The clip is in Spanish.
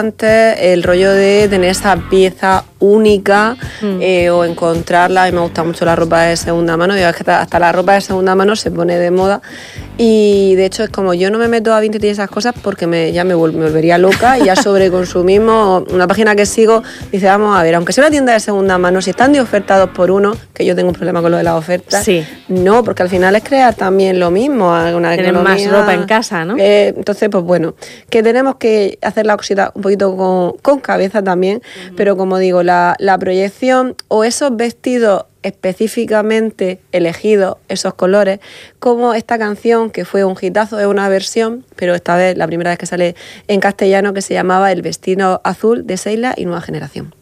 el rollo de tener esa pieza única o encontrarla. A mí me gusta mucho la ropa de segunda mano, es que hasta la ropa de segunda mano se pone de moda y de hecho es como yo no me meto a Vinted y esas cosas porque me volvería loca y ya sobreconsumimos. Una página que sigo dice, vamos a ver, aunque sea una tienda de segunda mano, si están de oferta 2 por 1, que yo tengo un problema con lo de las ofertas, sí. No, porque al final es crear también lo mismo, tener más ropa en casa, ¿no? Entonces, pues bueno, que tenemos que hacer la cosita un poquito con cabeza también, pero como digo, la proyección o esos vestidos específicamente elegidos, esos colores, como esta canción que fue un hitazo, es una versión, pero esta vez la primera vez que sale en castellano, que se llamaba El vestido azul de Seila y Nueva Generación.